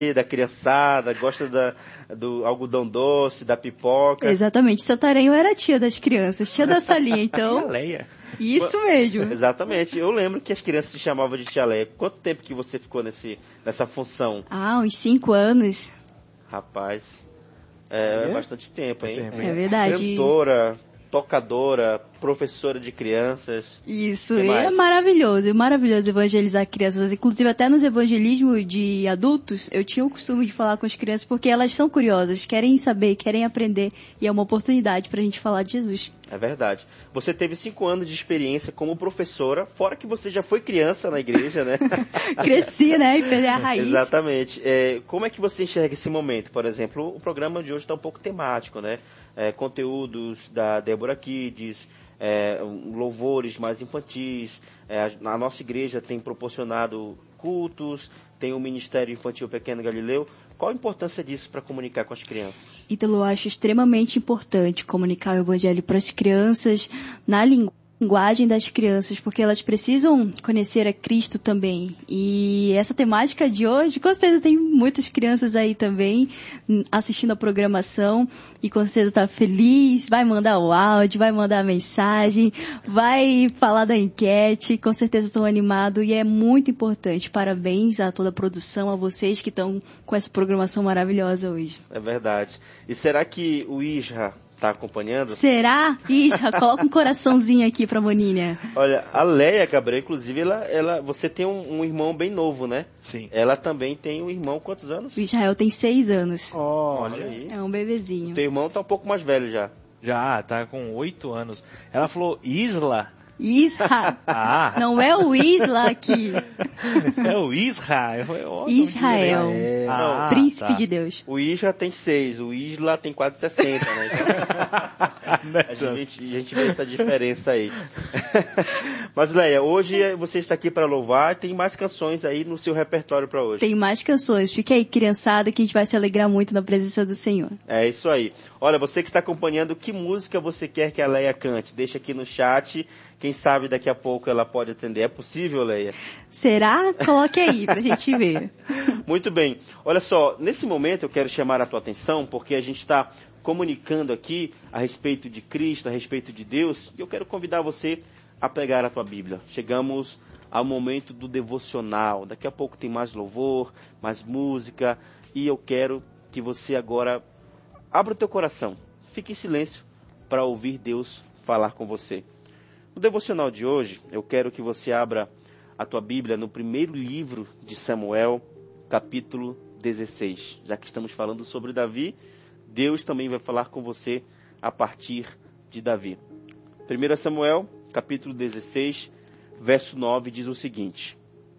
da criançada, gosta do algodão doce, da pipoca. Exatamente. Santarém eu era tia das crianças, tia da salinha, então... Tia Leia. Isso mesmo. Exatamente. Eu lembro que as crianças te chamavam de tia Leia. Quanto tempo que você ficou nessa função? Uns 5 anos. Rapaz, é bastante tempo, hein? É verdade. Cantora, tocadora, professora de crianças. Isso, é maravilhoso evangelizar crianças. Inclusive, até nos evangelismos de adultos, eu tinha o costume de falar com as crianças porque elas são curiosas, querem saber, querem aprender, e é uma oportunidade para a gente falar de Jesus. É verdade. Você teve 5 anos de experiência como professora, fora que você já foi criança na igreja, né? Cresci, né? E peguei a raiz. Exatamente. Como é que você enxerga esse momento? Por exemplo, o programa de hoje está um pouco temático, né? Conteúdos da Débora Kids, louvores mais infantis. A nossa igreja tem proporcionado cultos, tem o Ministério Infantil Pequeno Galileu. Qual a importância disso para comunicar com as crianças? Ítalo, eu acho extremamente importante comunicar o evangelho para as crianças na linguagem das crianças, porque elas precisam conhecer a Cristo também. E essa temática de hoje, com certeza tem muitas crianças aí também assistindo a programação e com certeza está feliz, vai mandar o áudio, vai mandar a mensagem, vai falar da enquete, com certeza estão animados e é muito importante. Parabéns a toda a produção, a vocês que estão com essa programação maravilhosa hoje. É verdade. E será que o Isra está acompanhando? Será? Isra, coloca um coraçãozinho aqui pra Boninha. Olha, a Leia Gabriel, inclusive, você tem um irmão bem novo, né? Sim. Ela também tem um irmão, quantos anos? O Israel tem 6 anos. Olha aí. É um bebezinho. Teu irmão tá um pouco mais velho já. Já, tá com 8 anos. Ela falou Isla. Isra. Não é o Isla aqui. É o Isra. Israel. Príncipe de Deus. O Isra tem 6, o Isla tem quase 60, né? Então, a gente vê essa diferença aí. Mas, Leia, hoje você está aqui para louvar, tem mais canções aí no seu repertório para hoje. Tem mais canções. Fique aí, criançada, que a gente vai se alegrar muito na presença do Senhor. É isso aí. Olha, você que está acompanhando, que música você quer que a Leia cante? Deixa aqui no chat. Quem sabe daqui a pouco ela pode atender. É possível, Leia? Será? Coloque aí pra gente ver. Muito bem. Olha só, nesse momento eu quero chamar a tua atenção, porque a gente está comunicando aqui a respeito de Cristo, a respeito de Deus, e eu quero convidar você a pegar a tua Bíblia. Chegamos ao momento do devocional. Daqui a pouco tem mais louvor, mais música, e eu quero que você agora abra o teu coração. Fique em silêncio para ouvir Deus falar com você. No devocional de hoje, eu quero que você abra a tua Bíblia no primeiro livro de Samuel, capítulo 16. Já que estamos falando sobre Davi, Deus também vai falar com você a partir de Davi. 1 Samuel, capítulo 16, verso 9, diz o seguinte: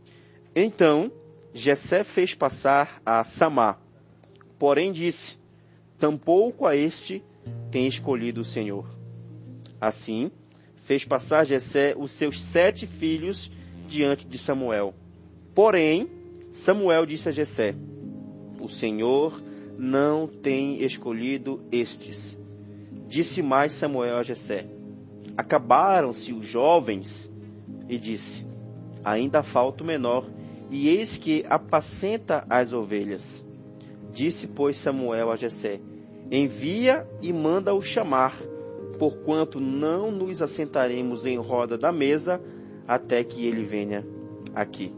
Então Jessé fez passar a Samá, porém disse: Tampouco a este tem escolhido o Senhor. Assim, fez passar Jessé os seus 7 filhos diante de Samuel. Porém, Samuel disse a Jessé: O Senhor não tem escolhido estes. Disse mais Samuel a Jessé: Acabaram-se os jovens? E disse: Ainda falta o menor, e eis que apacenta as ovelhas. Disse, pois, Samuel a Jessé: Envia e manda-o chamar, porquanto não nos assentaremos em roda da mesa até que ele venha aqui.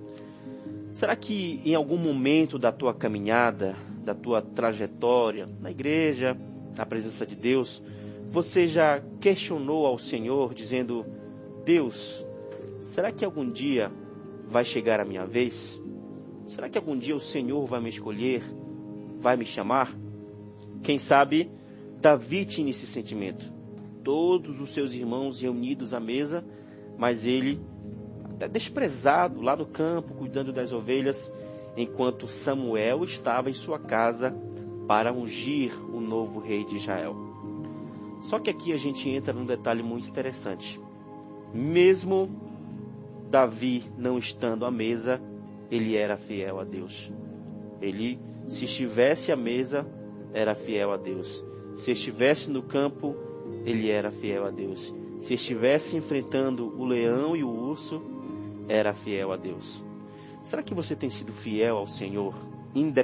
Será que em algum momento da tua caminhada, da tua trajetória na igreja, na presença de Deus, você já questionou ao Senhor, dizendo: Deus, será que algum dia vai chegar a minha vez? Será que algum dia o Senhor vai me escolher, vai me chamar? Quem sabe Davi tinha esse sentimento. Todos os seus irmãos reunidos à mesa, mas ele até desprezado lá no campo, cuidando das ovelhas, enquanto Samuel estava em sua casa para ungir o novo rei de Israel. Só que aqui a gente entra num detalhe muito interessante. Mesmo Davi não estando à mesa, ele era fiel a Deus. Ele, se estivesse à mesa, era fiel a Deus. Se estivesse no campo, ele era fiel a Deus. Se estivesse enfrentando o leão e o urso, era fiel a Deus. Será que você tem sido fiel ao Senhor